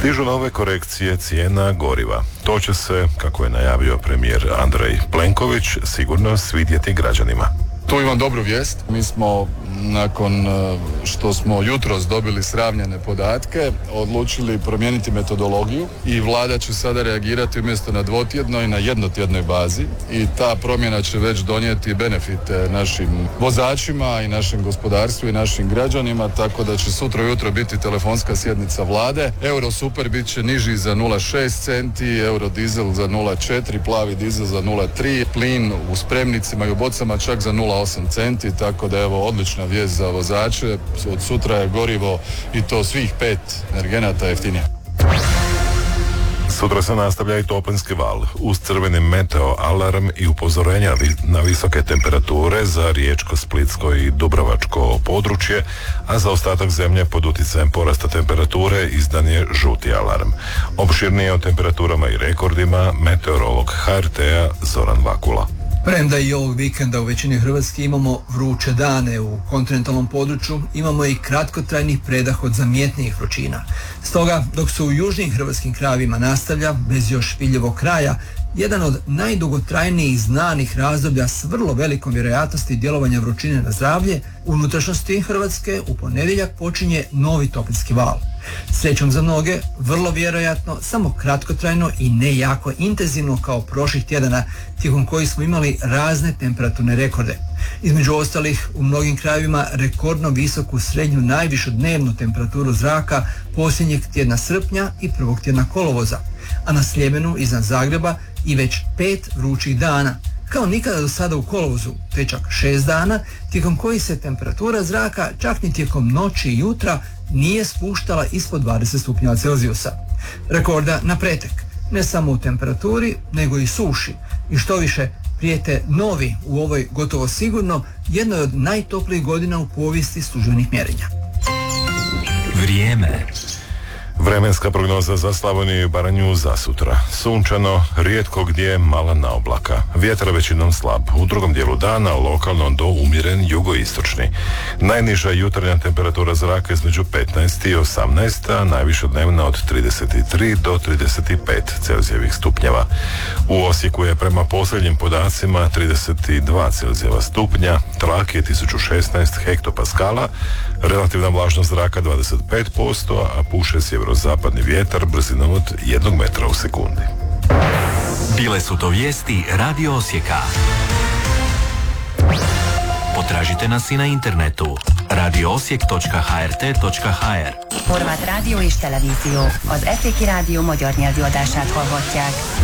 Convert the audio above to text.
Stižu nove korekcije cijena goriva. To će se, kako je najavio premijer Andrej Plenković, sigurno svidjeti građanima. Tu imam dobru vijest. Mi smo, nakon što smo jutros dobili sravnjene podatke, odlučili promijeniti metodologiju i vlada će sada reagirati umjesto na dvotjednoj, na jednotjednoj bazi i ta promjena će već donijeti benefite našim vozačima i našem gospodarstvu i našim građanima, tako da će sutra ujutro biti telefonska sjednica vlade. Euro super bit će niži za 0,6 centi, euro dizel za 0,4, plavi dizel za 0,3, plin u spremnicima i u bocama čak za 0,8 centi, tako da evo odlična vijest za vozače. Od sutra je gorivo i to svih 5 energenata jeftinije. Sutra se nastavlja i toplinski val uz crveni meteo alarm i upozorenja na visoke temperature za riječko, splitsko i dubrovačko područje, a za ostatak zemlje pod utjecajem porasta temperature izdan je žuti alarm. Opširnije o temperaturama i rekordima meteorolog HRT-a Zoran Vakula. Premda i ovog vikenda u većini Hrvatske imamo vruće dane, u kontinentalnom području imamo i kratkotrajnih predah od zamjetnijih vrućina. Stoga, dok se u južnim hrvatskim krajevima nastavlja, bez još vidljivog kraja, jedan od najdugotrajnijih znanih razdoblja s vrlo velikom vjerojatnosti djelovanja vrućine na zdravlje, u unutrašnjosti Hrvatske u ponedjeljak počinje novi toplinski val. Srećom za mnoge, vrlo vjerojatno, samo kratkotrajno i ne jako intenzivno kao prošlih tjedana, tijekom kojih smo imali razne temperaturne rekorde. Između ostalih, u mnogim krajevima rekordno visoku srednju najvišu dnevnu temperaturu zraka posljednjeg tjedna srpnja i prvog tjedna kolovoza, a na Sljemenu iznad Zagreba i već 5 vrućih dana, kao nikada do sada u kolovozu, te čak 6 dana, tijekom kojih se temperatura zraka čak ni tijekom noći i jutra nije spuštala ispod 20 stupnjeva Celzijusa. Rekorda na pretek, ne samo u temperaturi, nego i suši. I što više, prijete novi u ovoj gotovo sigurno jednoj od najtoplijih godina u povijesti službenih mjerenja. Vrijeme. Vremenska prognoza za Slavoniju i Baranju za sutra. Sunčano, rijetko gdje mala naoblaka. Vjetar većinom slab. U drugom dijelu dana lokalno do umjeren jugoistočni. Najniža jutarnja temperatura zraka između 15 i 18, a najviša dnevna od 33 do 35 Celzijevih stupnjeva. U Osijeku je prema posljednjim podacima 32 Celzijeva stupnja, tlak je 1016 hektopaskala, relativna vlažnost zraka 25%, a puše sjeverozapadni vjetar brzinom od 1 metra u sekundi. Bile su to vijesti Radio Osijeka. Potražite nas i na internetu radioosijek.hrt.hr. Horvát rádió és televízió. Az Eszéki Rádió magyar nyelvű adását hallhatják.